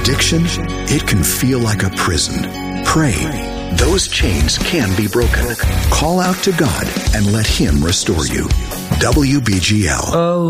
Addiction, it can feel like a prison. Pray. Those chains can be broken. Call out to God and let Him restore you. WBGL.